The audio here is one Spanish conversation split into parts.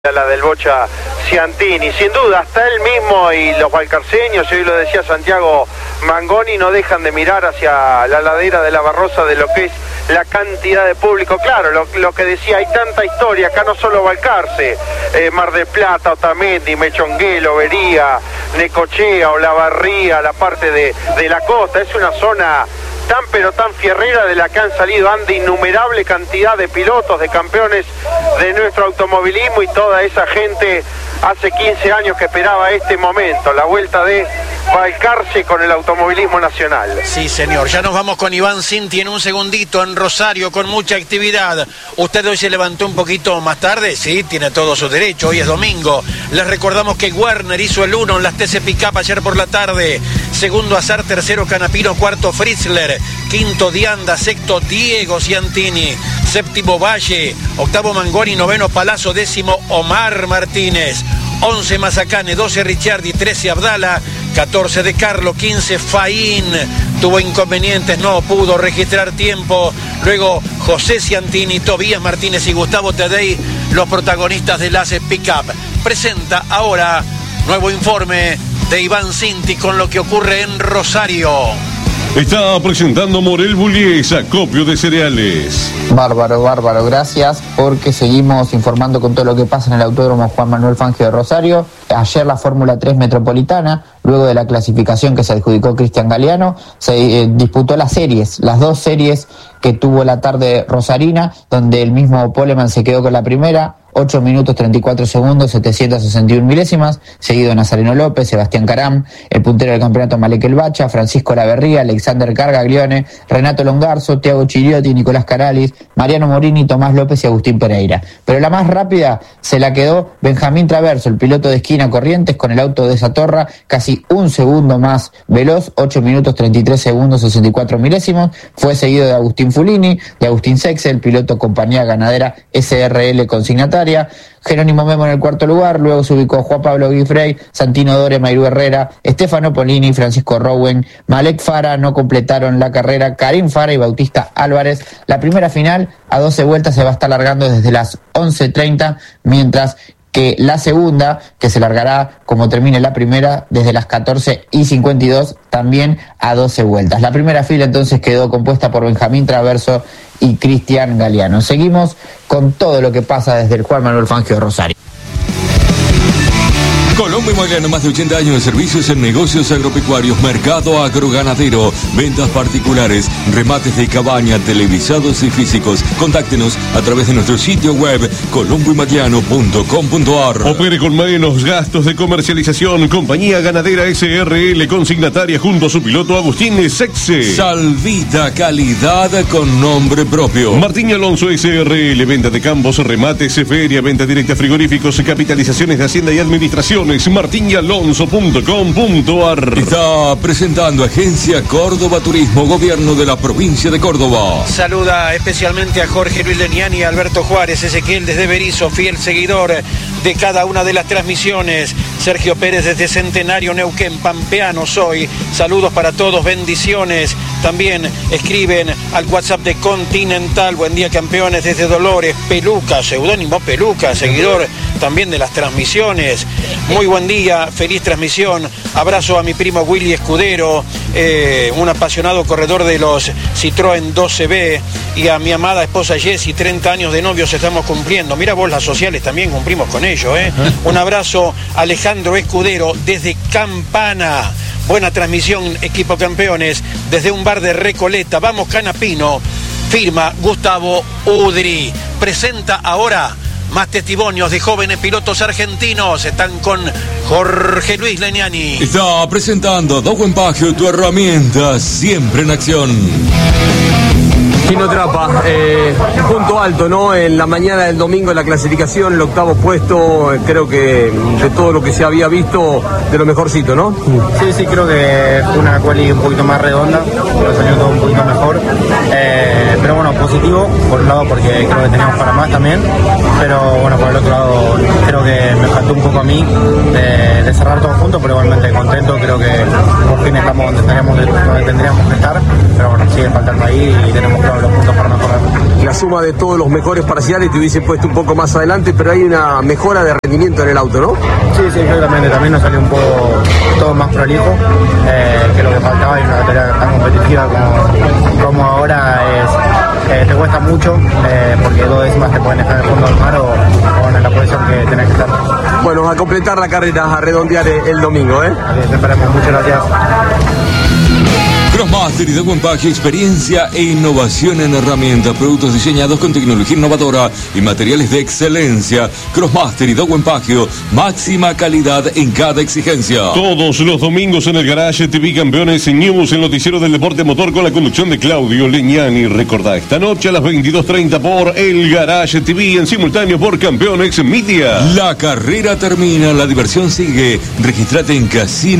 La del Bocha Ciantini, sin duda, hasta él mismo y los valcarceños, y hoy lo decía Santiago Mangoni, no dejan de mirar hacia la ladera de la Barrosa de lo que es la cantidad de público. Claro, lo que decía, hay tanta historia, acá no solo Balcarce, Mar del Plata, Otamendi, Mechonguelo, Vería, Necochea, Olavarría, la parte de la costa, es una zona tan pero tan fierrera de la que han salido ande innumerable cantidad de pilotos, de campeones de nuestro automovilismo, y toda esa gente hace 15 años que esperaba este momento, la vuelta de Balcarce con el automovilismo nacional. Sí, señor, ya nos vamos con Iván Cinti en un segundito en Rosario con mucha actividad. Usted hoy se levantó un poquito más tarde, sí, tiene todo su derecho, hoy es domingo. Les recordamos que Werner hizo el 1 en las TC Pickup ayer por la tarde, segundo Azar, tercero Canapino, cuarto Fritzler, quinto Dianda, sexto Diego Ciantini, séptimo Valle, octavo Mangoni, noveno Palazzo, décimo Omar Martínez, 11 Mazacane, 12 Ricciardi, 13 Abdala, 14 De Carlo, 15 Faín, tuvo inconvenientes, no pudo registrar tiempo. Luego José Ciantini, Tobías Martínez y Gustavo Tadei, los protagonistas de la Pickup. Presenta ahora nuevo informe de Iván Cinti con lo que ocurre en Rosario. Está presentando Morel Bullies, acopio de cereales. Bárbaro, gracias, porque seguimos informando con todo lo que pasa en el Autódromo Juan Manuel Fangio de Rosario. Ayer la Fórmula 3 Metropolitana, luego de la clasificación que se adjudicó Cristian Galeano, se disputó las dos series que tuvo la tarde rosarina, donde el mismo Poleman se quedó con la primera, 8 minutos 34 segundos, 761 milésimas, seguido Nazareno López, Sebastián Caram, el puntero del campeonato Malek El Bacha, Francisco Laverría, Alexander Cargaglione, Renato Longarzo, Thiago Chiriotti, Nicolás Caralis, Mariano Morini, Tomás López y Agustín Pereira. Pero la más rápida se la quedó Benjamín Traverso, el piloto de esquina Corrientes, con el auto de Satorra, casi un segundo más veloz, 8 minutos 33 segundos, 64 milésimos, fue seguido de Agustín Fulini, de Agustín Sexe, el piloto compañía ganadera SRL consignataria, Jerónimo Memo en el cuarto lugar, luego se ubicó Juan Pablo Guifrey, Santino Dore, Mayrú Herrera, Stefano Polini, Francisco Rowen, Malek Fara no completaron la carrera, Karim Fara y Bautista Álvarez. La primera final a 12 vueltas se va a estar largando desde las 11:30, mientras que la segunda, que se largará como termine la primera, desde las 14:52, también a 12 vueltas. La primera fila entonces quedó compuesta por Benjamín Traverso y Cristian Galeano. Seguimos con todo lo que pasa desde el Juan Manuel Fangio de Rosario. Colombo Inmobiliario, más de 80 años de servicios en negocios agropecuarios, mercado agroganadero, ventas particulares, remates de cabaña, televisados y físicos. Contáctenos a través de nuestro sitio web colomboinmobiliario.com.ar. Opere con menos gastos de comercialización. Compañía Ganadera SRL consignataria junto a su piloto Agustín Sexe. Salvita, calidad con nombre propio. Martín Alonso SRL, venta de campos, remates, feria, venta directa, frigoríficos, capitalizaciones de Hacienda y Administraciones. martinyalonso.com.ar. Está presentando Agencia Córdoba Turismo, Gobierno de la Provincia de Córdoba. Saluda especialmente a Jorge Luis Leniani y Alberto Juárez, Ezequiel desde Berizo, fiel seguidor de cada una de las transmisiones. Sergio Pérez desde Centenario, Neuquén, pampeano soy. Saludos para todos, bendiciones. También escriben al WhatsApp de Continental. Buen día, campeones, desde Dolores. Peluca, seudónimo Peluca, seguidor también de las transmisiones. Muy buen día, feliz transmisión. Abrazo a mi primo Willy Escudero, un apasionado corredor de los Citroën 12B, y a mi amada esposa Jessie, 30 años de novios estamos cumpliendo. Mira vos, las sociales también cumplimos con ello, ¿eh? Un abrazo, Alejandro Escudero desde Campana. Buena transmisión, equipo campeones, desde un bar de Recoleta. Vamos, Canapino. Firma Gustavo Udri. Presenta ahora más testimonios de jóvenes pilotos argentinos. Están con Jorge Luis Leniani. Está presentando Dow Empagio, tu herramienta siempre en acción. Quino Trapa, punto alto, ¿no? En la mañana del domingo en la clasificación, el octavo puesto, creo que de todo lo que se había visto, de lo mejorcito, ¿no? Sí, creo que fue una quali un poquito más redonda, pero salió todo un poquito mejor. Pero bueno, positivo, por un lado porque creo que teníamos para más también, pero bueno, por el otro lado creo que me faltó un poco a mí de cerrar todo juntos, pero igualmente contento, creo que por fin estamos donde tendríamos que estar, pero bueno, sigue faltando ahí y tenemos claro los puntos para mejorar. la suma de todos los mejores parciales te hubiese puesto un poco más adelante, pero hay una mejora de rendimiento en el auto, ¿no? Sí, claramente. También nos salió un poco todo más prolijo, que lo que faltaba en una batería tan competitiva como ahora te cuesta mucho, porque 2 décimas te pueden dejar en el fondo del mar o en la posición que tenés que estar. Bueno, a completar la carrera, a redondear el domingo, ¿eh? Así, esperemos. Muchas gracias. Crossmaster y Dawen Pagio, experiencia e innovación en herramientas, productos diseñados con tecnología innovadora y materiales de excelencia. Crossmaster y Dawen Pagio, máxima calidad en cada exigencia. Todos los domingos en el Garage TV Campeones News, el noticiero del deporte motor con la conducción de Claudio Leñani. Recordá, esta noche a las 22:30 por el Garage TV, en simultáneo por Campeones Media. La carrera termina, la diversión sigue. Regístrate en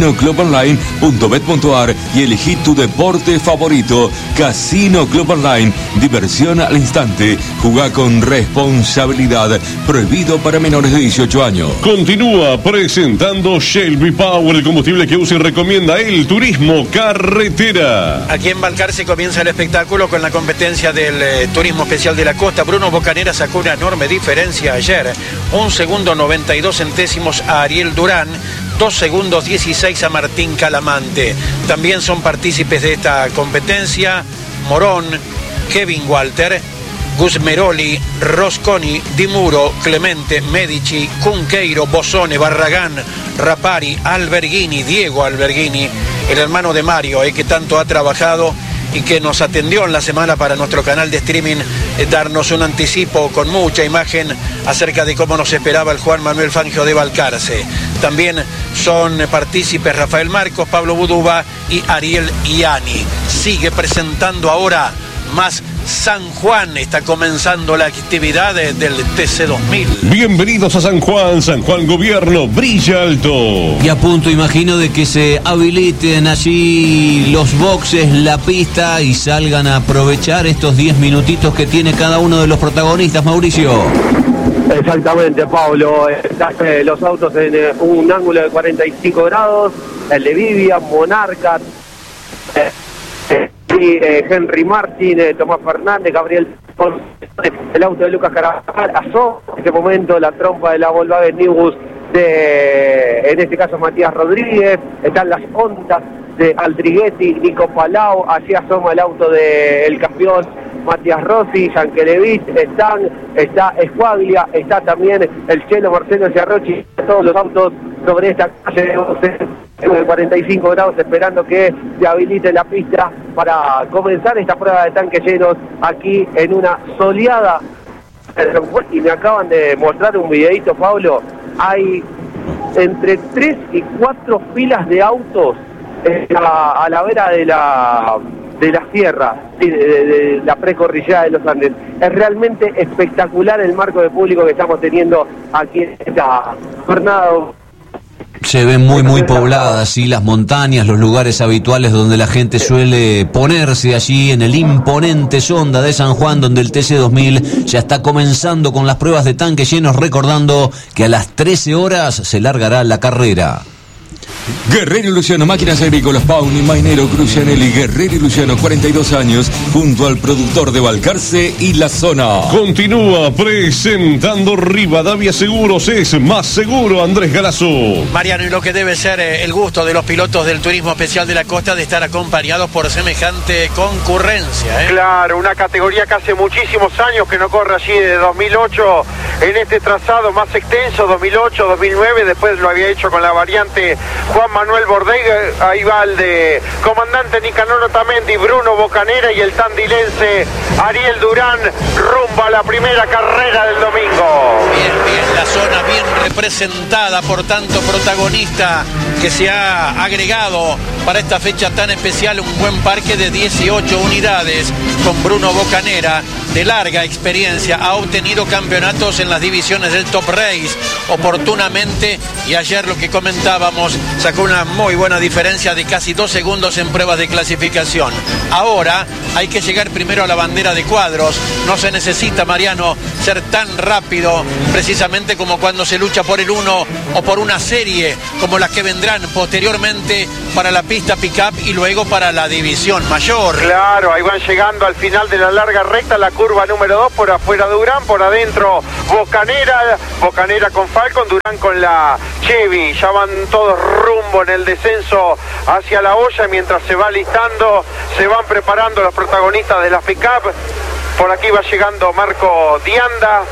casinoclubonline.bet.ar y elegí tu deporte favorito. Casino Club Online, diversión al instante. Jugá con responsabilidad. Prohibido para menores de 18 años. Continúa presentando Shelby Power, el combustible que usa y recomienda el turismo carretera. Aquí en Balcarce comienza el espectáculo con la competencia del Turismo Especial de la Costa. Bruno Bocanera sacó una enorme diferencia ayer. 1 segundo 92 centésimos a Ariel Durán. 2 segundos 16 a Martín Calamante. También son partícipes de esta competencia Morón, Kevin Walter, Gusmeroli, Rosconi, Di Muro, Clemente, Medici, Cunqueiro, Bosone, Barragán, Rapari, Alberghini, Diego Alberghini, el hermano de Mario, que tanto ha trabajado y que nos atendió en la semana para nuestro canal de streaming, darnos un anticipo con mucha imagen acerca de cómo nos esperaba el Juan Manuel Fangio de Balcarce. También son partícipes Rafael Marcos, Pablo Buduba y Ariel Iani. Sigue presentando ahora más San Juan. Está comenzando la actividad del TC2000. Bienvenidos a San Juan. San Juan Gobierno brilla alto. Y a punto, imagino, de que se habiliten allí los boxes, la pista, y salgan a aprovechar estos 10 minutitos que tiene cada uno de los protagonistas, Mauricio. Exactamente, Pablo. Los autos en un ángulo de 45 grados, el de Vivian, Monarca, Henry Martin, Tomás Fernández, Gabriel, el auto de Lucas Carabajal, asó en este momento la trompa de la Volkswagen Nibus en este caso Matías Rodríguez, están las ondas de Aldriguetti, Nico Palau, allí asoma el auto del campeón Matías Rossi, Yankelevich, está Escuaglia, está también el Chelo Marcelo Ciarrochi, todos los autos sobre esta calle de 45 grados, esperando que se habilite la pista para comenzar esta prueba de tanques llenos aquí en una soleada. Y me acaban de mostrar un videito, Pablo, hay entre 3 y 4 filas de autos a la vera de la sierra, de la precordillera de los Andes. Es realmente espectacular el marco de público que estamos teniendo aquí en esta jornada. Se ven muy pobladas, sí, las montañas, los lugares habituales donde la gente suele ponerse allí en el imponente Sonda de San Juan, donde el TC2000 ya está comenzando con las pruebas de tanques llenos, recordando que a las 13 horas se largará la carrera. Guerrero y Luciano, máquinas agrícolas, Pauni, Mainero, Crucianelli, Guerrero y Luciano, 42 años, junto al productor de Balcarce y la zona. Continúa presentando Rivadavia Seguros, es más seguro, Andrés Galazo. Mariano, y lo que debe ser el gusto de los pilotos del Turismo Especial de la Costa de estar acompañados por semejante concurrencia. Claro, una categoría que hace muchísimos años que no corre allí, de 2008 en este trazado más extenso, 2008, 2009, después lo había hecho con la variante Juan Manuel Bordey, ahí va el de comandante Nicanor Otamendi, Bruno Bocanera y el tandilense Ariel Durán, rumbo a la primera carrera del domingo. Bien, la zona bien representada por tanto protagonista que se ha agregado para esta fecha tan especial, un buen parque de 18 unidades con Bruno Bocanera, de larga experiencia, ha obtenido campeonatos en las divisiones del Top Race oportunamente, y ayer lo que comentábamos, sacó una muy buena diferencia de casi 2 segundos en pruebas de clasificación. Ahora hay que llegar primero a la bandera de cuadros, no se necesita, Mariano, ser tan rápido precisamente como cuando se lucha por el 1 o por una serie como las que vendrán posteriormente para la pista pick-up y luego para la división mayor. Claro, ahí van llegando al final de la larga recta, la curva número 2, por afuera Durán, por adentro Bocanera con Falcon, Durán con la Chevy. Ya van todos rumbo en el descenso hacia la olla, mientras se va listando, se van preparando los protagonistas de la pick-up. Por aquí va llegando Marco Dianda,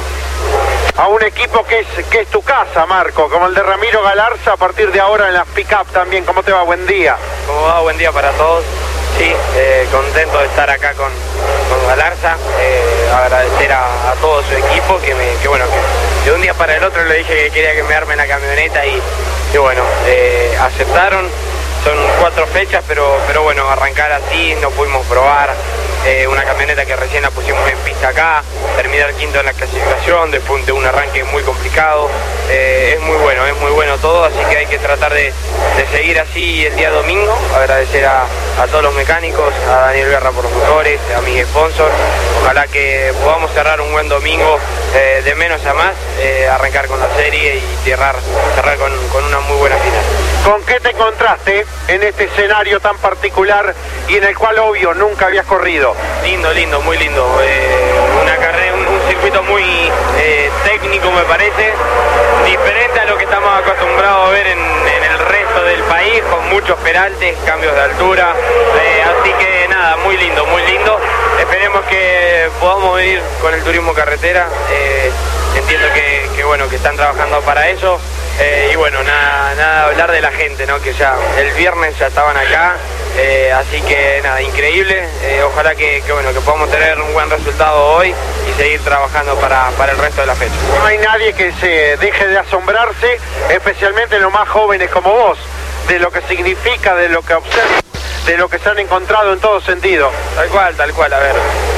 a un equipo que es tu casa, Marco, como el de Ramiro Galarza, a partir de ahora en las pick-up también. ¿Cómo te va? Buen día. ¿Cómo va? Buen día para todos. Sí, contento de estar acá con Galarza, agradecer a todo su equipo, que de un día para el otro le dije que quería que me armen la camioneta y bueno, aceptaron. Son 4 fechas, pero bueno, arrancar así, no pudimos probar una camioneta que recién la pusimos en pista acá, terminar quinto en la clasificación, después de un arranque muy complicado. Es muy bueno todo, así que hay que tratar de seguir así el día domingo. Agradecer a todos los mecánicos, a Daniel Guerra por los motores, a mis sponsors. Ojalá que podamos cerrar un buen domingo, de menos a más, arrancar con la serie y cerrar con una muy buena final. ¿Con qué te encontraste en este escenario tan particular y en el cual, obvio, nunca habías corrido? Lindo, muy lindo. Una carrera, un circuito muy técnico, me parece, diferente a lo que estamos acostumbrados a ver en el resto del país, con muchos peraltes, cambios de altura, así que nada, muy lindo. Esperemos que podamos venir con el turismo carretera. Entiendo que están trabajando para eso. Y bueno, nada hablar de la gente, ¿no? Que ya el viernes ya estaban acá, así que nada, increíble. Ojalá que podamos tener un buen resultado hoy y seguir trabajando para el resto de la fecha. No hay nadie que se deje de asombrarse, especialmente los más jóvenes como vos, de lo que significa, de lo que observan, de lo que se han encontrado en todo sentido. Tal cual, a ver,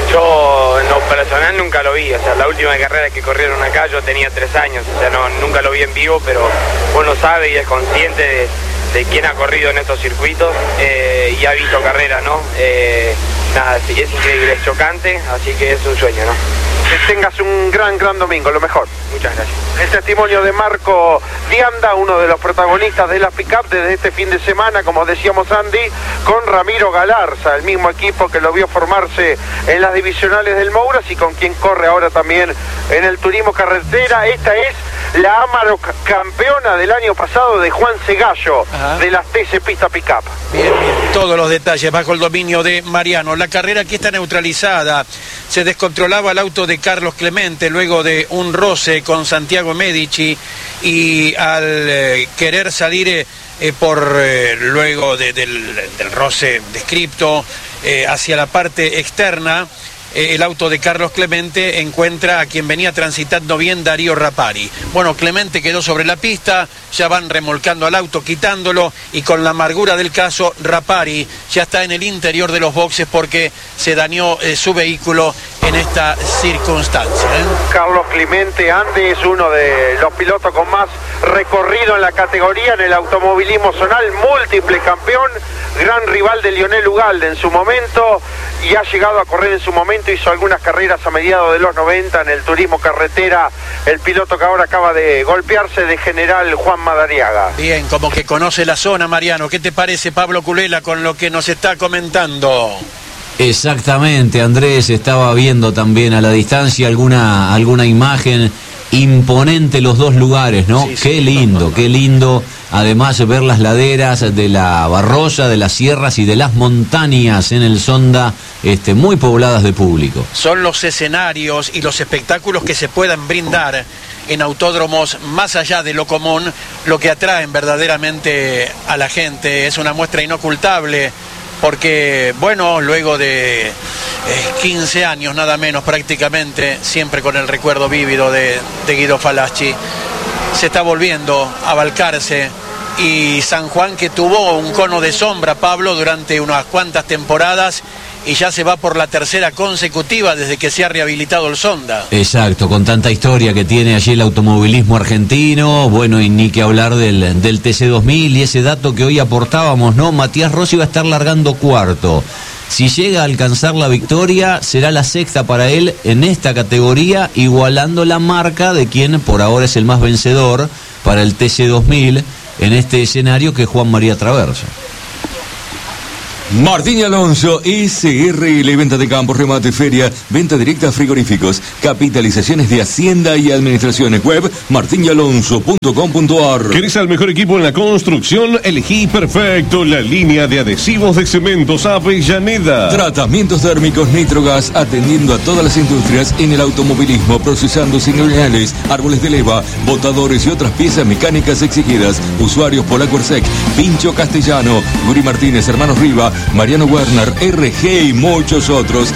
yo en lo personal nunca lo vi, o sea, la última carrera que corrieron acá yo tenía 3 años, o sea, nunca lo vi en vivo, pero uno sabe y es consciente de quién ha corrido en estos circuitos y ha visto carreras, ¿no? Nada, sí, es increíble, es chocante, así que es un sueño, ¿no? Que tengas un gran domingo, lo mejor. Muchas gracias. El testimonio de Marco Dianda, uno de los protagonistas de la pick-up desde este fin de semana, como decíamos Andy, con Ramiro Galarza, el mismo equipo que lo vio formarse en las divisionales del Mouras y con quien corre ahora también en el turismo carretera. Esta es la Amaro campeona del año pasado de Juan Segallo, de las TC Pista Pick-up. Bien, todos los detalles bajo el dominio de Mariano. La carrera aquí está neutralizada. Se descontrolaba el auto de Carlos Clemente luego de un roce con Santiago Medici y al querer salir luego del roce descripto hacia la parte externa, el auto de Carlos Clemente encuentra a quien venía transitando bien, Darío Rapari. Bueno, Clemente quedó sobre la pista, ya van remolcando al auto, quitándolo, y con la amargura del caso, Rapari ya está en el interior de los boxes porque se dañó su vehículo en esta circunstancia. Carlos Clemente Ande es uno de los pilotos con más recorrido en la categoría, en el automovilismo zonal, múltiple campeón, gran rival de Lionel Ugalde en su momento, y ha llegado a correr en su momento, hizo algunas carreras a mediados de los 90 en el turismo carretera, el piloto que ahora acaba de golpearse de General Juan Madariaga. Bien, como que conoce la zona, Mariano. ¿Qué te parece, Pablo Culela, con lo que nos está comentando? Exactamente, Andrés, estaba viendo también a la distancia alguna imagen. Imponente los dos lugares, ¿no? Sí, qué lindo. Además, ver las laderas de la Barrosa, de las sierras y de las montañas en el Sonda, muy pobladas de público. Son los escenarios y los espectáculos que se puedan brindar en autódromos más allá de lo común, lo que atraen verdaderamente a la gente. Es una muestra inocultable, porque, bueno, luego de 15 años, nada menos prácticamente, siempre con el recuerdo vívido de Guido Falaschi, se está volviendo a Balcarce, y San Juan, que tuvo un cono de sombra, Pablo, durante unas cuantas temporadas, y ya se va por la tercera consecutiva desde que se ha rehabilitado el Sonda. Exacto, con tanta historia que tiene allí el automovilismo argentino, bueno, y ni que hablar del TC2000 y ese dato que hoy aportábamos, ¿no? Matías Rossi va a estar largando cuarto. Si llega a alcanzar la victoria, será la sexta para él en esta categoría, igualando la marca de quien por ahora es el más vencedor para el TC2000 en este escenario, que es Juan María Traverso. Martín y Alonso, SRL, venta de campos, remate, feria, venta directa, frigoríficos, capitalizaciones de Hacienda y Administraciones. Web martinyalonso.com.ar. ¿Querés al mejor equipo en la construcción? Elegí perfecto la línea de adhesivos de cementos Avellaneda. Tratamientos térmicos Nitrogas, atendiendo a todas las industrias en el automovilismo, procesando señales, árboles de leva, botadores y otras piezas mecánicas exigidas. Usuarios Polacuersec, Pincho Castellano, Guri Martínez, Hermanos Riva, Mariano Werner, RG y muchos otros.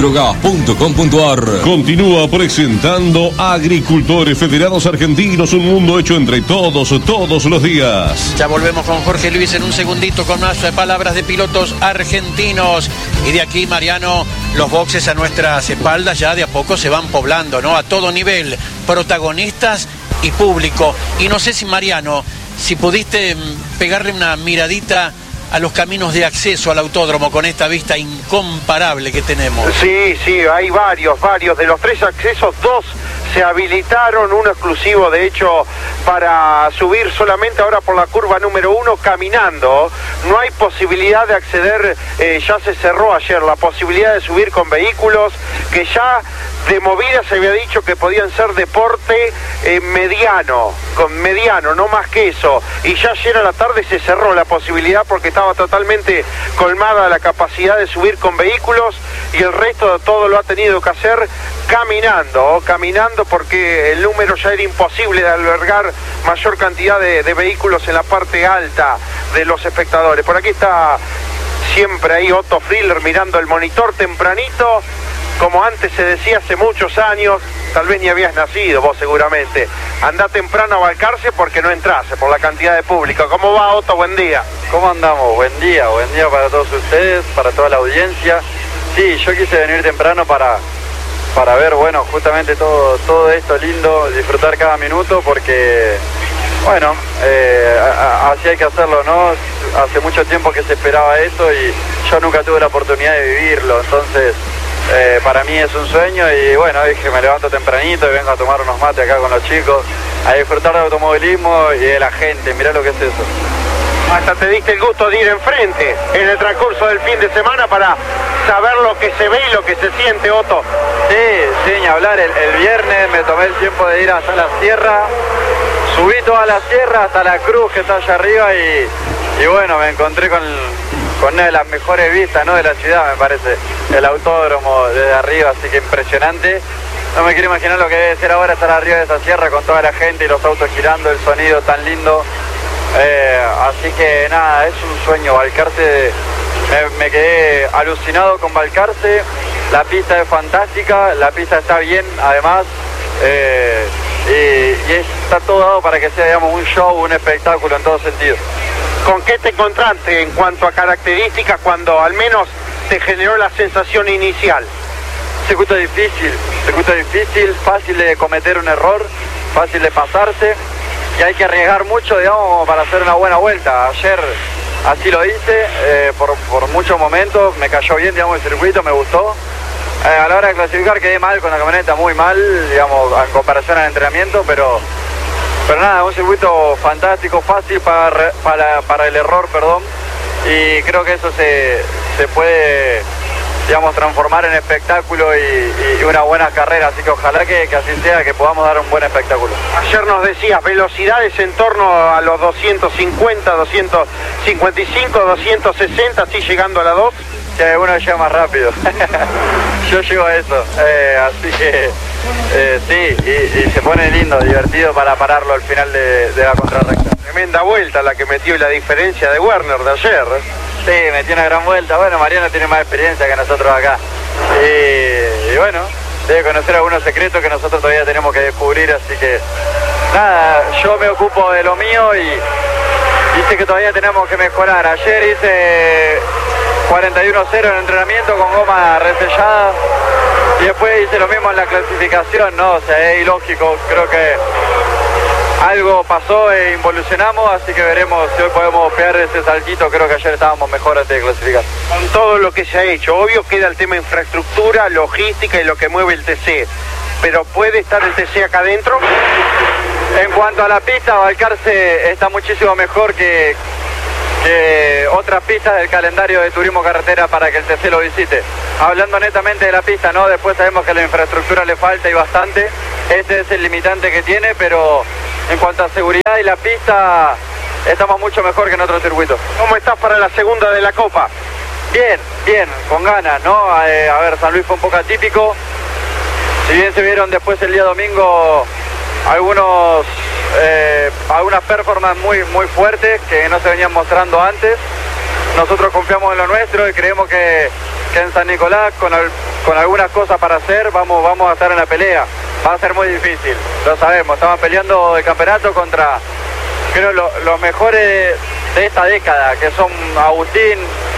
Nitrogas.com.ar. Continúa presentando Agricultores Federados Argentinos, un mundo hecho entre todos los días. Ya volvemos con Jorge Luis en un segundito con más palabras de pilotos argentinos. Y de aquí, Mariano, los boxes a nuestras espaldas ya de a poco se van poblando, ¿no? A todo nivel, protagonistas y público. Y no sé si, Mariano, si pudiste pegarle una miradita a los caminos de acceso al autódromo con esta vista incomparable que tenemos. Sí, hay varios. De los 3 accesos, 2 se habilitaron, uno exclusivo de hecho para subir solamente ahora por la curva número 1 caminando. No hay posibilidad de acceder, ya se cerró ayer la posibilidad de subir con vehículos, que ya de movida se había dicho que podían ser deporte mediano, no más que eso. Y ya ayer a la tarde se cerró la posibilidad porque estaba totalmente colmada la capacidad de subir con vehículos, y el resto de todo lo ha tenido que hacer caminando porque el número ya era imposible de albergar mayor cantidad de vehículos en la parte alta de los espectadores. Por aquí está siempre ahí Otto Friller mirando el monitor tempranito, como antes se decía hace muchos años, tal vez ni habías nacido vos seguramente. Andá temprano a Balcarce porque no entrase por la cantidad de público. ¿Cómo va, Otto? Buen día. ¿Cómo andamos? Buen día para todos ustedes, para toda la audiencia. Sí, yo quise venir temprano para ver, bueno, justamente todo esto lindo, disfrutar cada minuto, porque, bueno, así hay que hacerlo, ¿no? Hace mucho tiempo que se esperaba esto y yo nunca tuve la oportunidad de vivirlo, entonces para mí es un sueño y bueno, dije, me levanto tempranito y vengo a tomar unos mates acá con los chicos, a disfrutar del automovilismo y de la gente. Mirá lo que es eso. Hasta te diste el gusto de ir enfrente en el transcurso del fin de semana para saber lo que se ve y lo que se siente, Otto. Sí, ni hablar. El viernes me tomé el tiempo de ir hasta la sierra, subí toda la sierra hasta la cruz que está allá arriba y bueno, me encontré con una de las mejores vistas, ¿no?, de la ciudad, me parece, el autódromo desde arriba, así que impresionante. No me quiero imaginar lo que debe ser ahora estar arriba de esa sierra con toda la gente y los autos girando, el sonido tan lindo. Así que nada, es un sueño. Balcarce, me quedé alucinado con Balcarce. La pista es fantástica, la pista está bien además, y está todo dado para que sea, digamos, un show, un espectáculo en todo sentido. ¿Con qué te encontraste en cuanto a características cuando al menos te generó la sensación inicial? Circuito difícil, fácil de cometer un error, fácil de pasarse, y hay que arriesgar mucho, digamos, para hacer una buena vuelta. Ayer así lo hice, por muchos momentos, me cayó bien, digamos, el circuito, me gustó. A la hora de clasificar quedé mal con la camioneta, muy mal, digamos, en comparación al entrenamiento, pero nada, un circuito fantástico, fácil para el error, y creo que eso se puede, digamos, transformar en espectáculo y una buena carrera, así que ojalá que así sea, que podamos dar un buen espectáculo. Ayer nos decías velocidades en torno a los 250, 255, 260, así llegando a la 2. Si hay uno que llega más rápido. Yo llego a eso, así que sí, y se pone lindo, divertido para pararlo al final de la contrarrecta. Tremenda vuelta la que metió y la diferencia de Werner de ayer. Sí, metió una gran vuelta. Bueno, Mariano tiene más experiencia que nosotros acá. Y bueno, debe conocer algunos secretos que nosotros todavía tenemos que descubrir, así que nada, yo me ocupo de lo mío y dice que todavía tenemos que mejorar. Ayer hice 41.0 en entrenamiento con goma resellada y después hice lo mismo en la clasificación, ¿no? O sea, es ilógico, creo que algo pasó e involucionamos, así que veremos si hoy podemos pegar ese saltito. Creo que ayer estábamos mejor antes de clasificar. Con todo lo que se ha hecho, obvio queda el tema infraestructura, logística y lo que mueve el TC, pero ¿puede estar el TC acá adentro? En cuanto a la pista, Balcarce está muchísimo mejor que que otras pistas del calendario de turismo carretera para que el TC lo visite. Hablando netamente de la pista, ¿no? Después sabemos que la infraestructura le falta y bastante. Este es el limitante que tiene, pero en cuanto a seguridad y la pista, estamos mucho mejor que en otros circuitos. ¿Cómo estás para la segunda de la Copa? Bien, con ganas, ¿no? A ver, San Luis fue un poco atípico. Si bien se vieron después el día domingo algunas performances muy fuertes que no se venían mostrando antes, nosotros confiamos en lo nuestro y creemos que en San Nicolás con algunas cosas para hacer vamos a estar en la pelea. Va a ser muy difícil, lo sabemos, estamos peleando el campeonato contra, creo, los mejores de esta década, que son Agustín,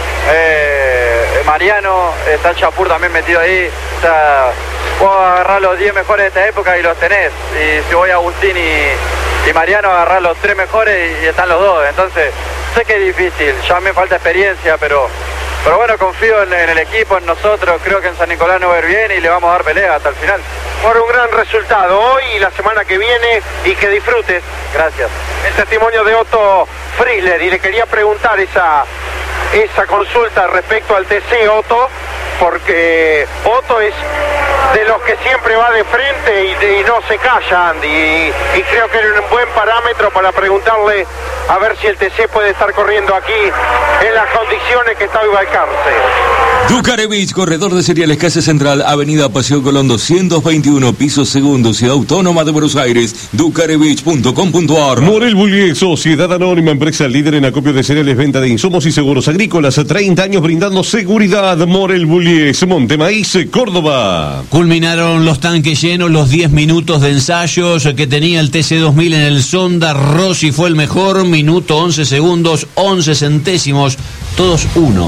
Mariano, está Chapur también metido ahí. O sea, puedo agarrar los 10 mejores de esta época y los tenés, y si voy a Agustín y Mariano, agarrar los 3 mejores y están los dos. Entonces sé que es difícil, ya me falta experiencia, pero bueno, confío en el equipo, en nosotros. Creo que en San Nicolás nos va a ir bien y le vamos a dar pelea hasta el final. Por un gran resultado hoy y la semana que viene, y que disfrutes. Gracias. El testimonio de Otto Frizzler, y le quería preguntar esa consulta respecto al TC, Otto, porque Otto es de los que siempre va de frente y no se calla, Andy, y creo que era un buen parámetro para preguntarle a ver si el TC puede estar corriendo aquí en las condiciones que está hoy Balcarce. Ducarevich, corredor de cereales, Casa Central, Avenida Paseo Colón 221, piso segundo, Ciudad Autónoma de Buenos Aires, ducarevich.com.ar. Morel Bullies, Sociedad Anónima, empresa líder en acopio de cereales, venta de insumos y seguros agrícolas, 30 años brindando seguridad. Morel Bullies, Montemaíz, Córdoba. Culminaron los tanques llenos, los 10 minutos de ensayos que tenía el TC2000 en el Sonda. Rossi fue el mejor, minuto 11 segundos, 11 centésimos, todos 1.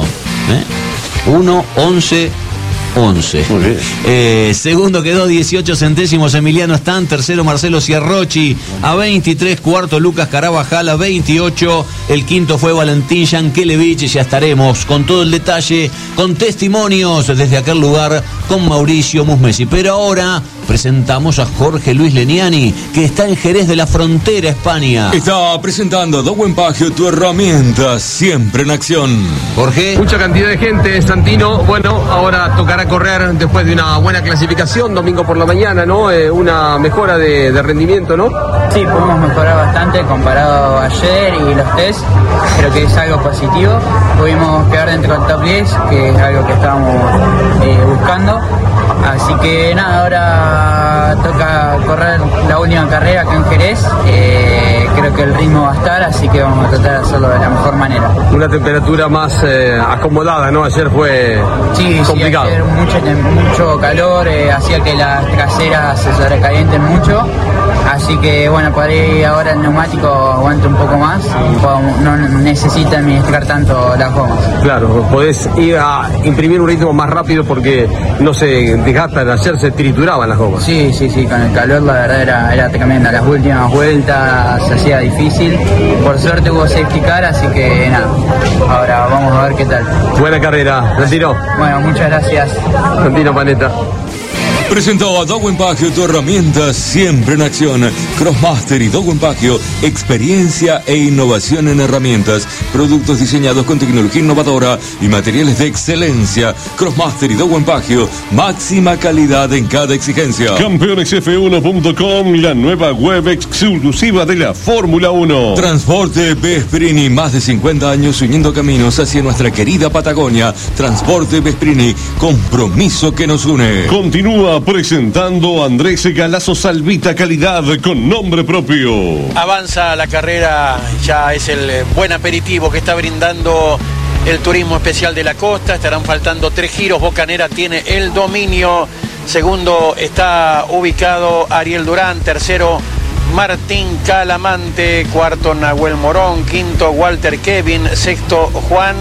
1, 11, 11. Muy bien. Segundo quedó 18 centésimos Emiliano Stan, tercero Marcelo Ciarrochi a 23, cuarto Lucas Carabajal a 28, el quinto fue Valentín Yankelevich. Ya estaremos con todo el detalle, con testimonios desde aquel lugar con Mauricio Musmesi. Pero ahora presentamos a Jorge Luis Leniani, que está en Jerez de la Frontera, España. Está presentando Dow Pagio, tu herramienta siempre en acción. Jorge. Mucha cantidad de gente, Santino. Bueno, ahora tocará correr después de una buena clasificación, domingo por la mañana, ¿no? Una mejora de rendimiento, ¿no? Sí, podemos mejorar bastante comparado a ayer y los test. Creo que es algo positivo. Pudimos quedar dentro del top 10, que es algo que estábamos buscando. Así que nada, ahora toca correr la última carrera acá en Jerez. Creo que el ritmo va a estar, así que vamos a tratar de hacerlo de la mejor manera. Una temperatura más acomodada, ¿no? Ayer fue complicado. Sí, ayer mucho calor, hacía que las traseras se sobrecalienten mucho. Así que bueno, por ahí ahora el neumático aguante un poco más y no necesita administrar tanto las gomas. Claro, podés ir a imprimir un ritmo más rápido porque no se desgastan. Ayer se trituraban las gomas. Sí, con el calor la verdad era tremenda. Las últimas vueltas se hacía difícil. Por suerte hubo safety car, así que nada, ahora vamos a ver qué tal. Buena carrera, Santino. Bueno, muchas gracias. Santino Panetta. Presentó a Dow Pagio, tu herramienta siempre en acción. Crossmaster y Dow Pagio, experiencia e innovación en herramientas, productos diseñados con tecnología innovadora y materiales de excelencia. Crossmaster y Dow Pagio, máxima calidad en cada exigencia. Campeonesf1.com, la nueva web exclusiva de la Fórmula 1. Transporte Vesprini, más de 50 años uniendo caminos hacia nuestra querida Patagonia. Transporte Vesprini, compromiso que nos une. Continúa presentando a Andrés Galazo Salvita, calidad con nombre propio. Avanza la carrera, ya es el buen aperitivo que está brindando el turismo especial de la costa. Estarán faltando 3 giros. Bocanera tiene el dominio. Segundo está ubicado Ariel Durán. Tercero Martín Calamante. Cuarto Nahuel Morón. Quinto Walter Kevin. Sexto Juan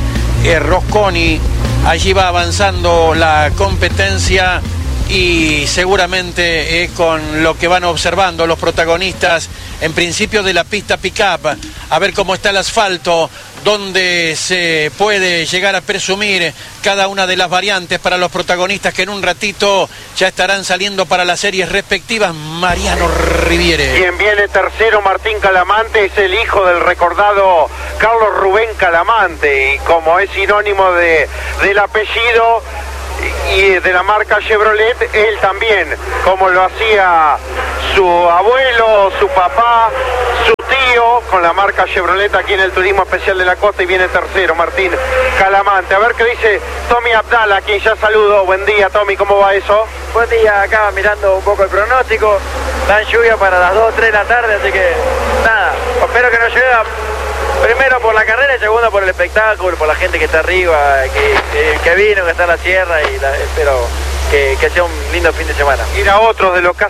Rosconi. Allí va avanzando la competencia y seguramente con lo que van observando los protagonistas en principio de la pista pick-up, a ver cómo está el asfalto, donde se puede llegar a presumir cada una de las variantes para los protagonistas que en un ratito ya estarán saliendo para las series respectivas. Mariano Riviere. Quien viene tercero, Martín Calamante, es el hijo del recordado Carlos Rubén Calamante, y como es sinónimo del apellido y de la marca Chevrolet, él también, como lo hacía su abuelo, su papá, su tío, con la marca Chevrolet aquí en el Turismo Especial de la Costa, y viene tercero Martín Calamante. A ver qué dice Tommy Abdala, a quien ya saludo. Buen día, Tommy, ¿cómo va eso? Buen día, acá mirando un poco el pronóstico. Dan lluvia para las 2, 3 de la tarde, así que nada, espero que no llueva. Primero por la carrera y segundo por el espectáculo, por la gente que está arriba, que vino, que está en la sierra, y espero que sea un lindo fin de semana. Ir a otros de los que